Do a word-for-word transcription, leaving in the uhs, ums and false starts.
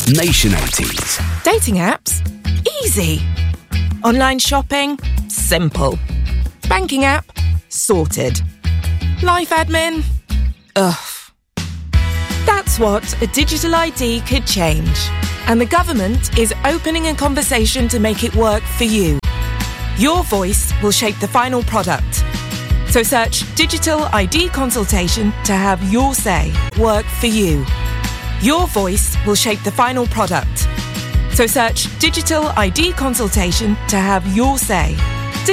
Nation eighties. Dating apps? Easy. Online shopping? Simple. Banking app? Sorted. Life admin? Ugh. That's what a digital I D could change. And the government is opening a conversation to make it work for you. Your voice will shape the final product. So search Digital I D Consultation to have your say work for you. Your voice will shape the final product. So search Digital I D Consultation to have your say